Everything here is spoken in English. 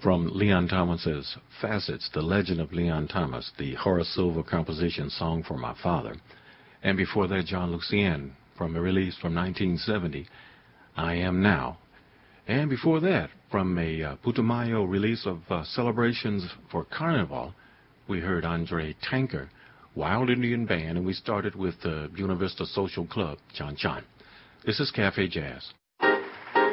From Leon Thomas's Facets, The Legend of Leon Thomas, the Horace Silver composition Song for My Father. And before that, John Lucien from a release from 1970, I Am Now. And before that, from a Putumayo release of Celebrations for Carnival, we heard Andre Tanker, Wild Indian Band, and we started with the Buena Vista Social Club, Chan Chan. This is Cafe Jazz.